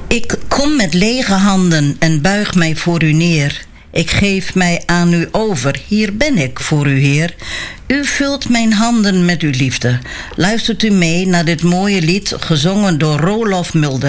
Ik kom met lege handen en buig mij voor u neer. Ik geef mij aan u over, hier ben ik voor u, Heer. U vult mijn handen met uw liefde. Luistert u mee naar dit mooie lied, gezongen door Rolof Mulder.